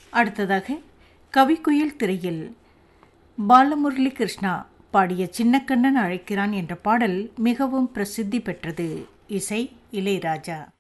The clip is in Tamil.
அடுத்ததாக கவிக்குயில் திரையில் பாலமுரளி கிருஷ்ணா பாடிய சின்னக்கண்ணன் அழைக்கிறான் என்ற பாடல் மிகவும் பிரசித்தி பெற்றது. இசை இளையராஜா.